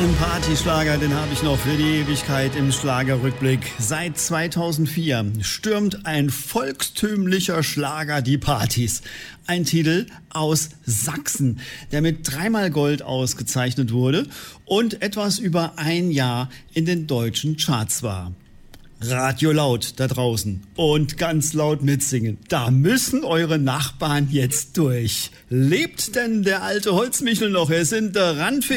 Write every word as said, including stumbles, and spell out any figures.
Einen Partyschlager, den habe ich noch für die Ewigkeit im Schlagerrückblick. Seit zweitausendvier stürmt ein volkstümlicher Schlager die Partys. Ein Titel aus Sachsen, der mit dreimal Gold ausgezeichnet wurde und etwas über ein Jahr in den deutschen Charts war. Radio laut da draußen und ganz laut mitsingen. Da müssen eure Nachbarn jetzt durch. Lebt denn der alte Holzmichel noch? Er sind der Rand